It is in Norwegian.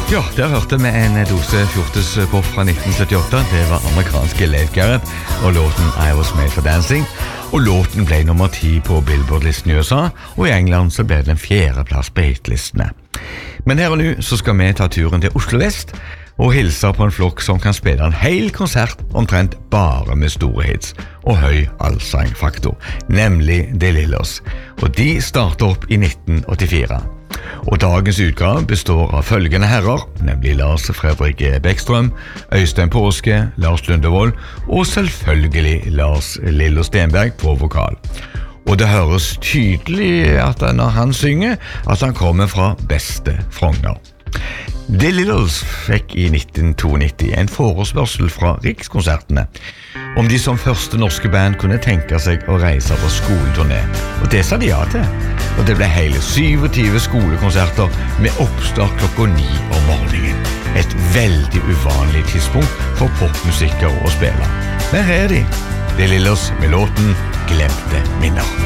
Ja, der hørte vi en dose fjortespop fra 1978. Det var amerikanske Leif Garrett og låten I Was Made for Dancing. Og låten ble nummer 10 på Billboard-listen i USA, og i England så ble det en 4. plass på hitlistene. Men her og nå så skal vi ta turen til Oslo Vest og hilse på en flokk som kan spille en hel konsert omtrent bare med store hits og høy allsangfaktor, nemlig De Lillos. Og de startet opp i 1984. Og dagens utgave består av følgende herrer, nemlig Lars Fredrik Bäckström, Øystein Påske, Lars Lundevold og selvfølgelig Lars Lillo Stenberg på vokal. Og det høres tydelig at når han synger, at han kommer fra beste Frogner. De Lillos fikk i 1992 en forespørsel fra Rikskonsertene om de som første norske band kunne tenke seg å reise på skoleturné. Og det sa de ja til. Og det ble hele 27 skolekonserter med oppstart klokka 9 om morgenen. Et veldig uvanlig tidspunkt for popmusikker å spille. Men her er de Lillos med låten Glemte minner.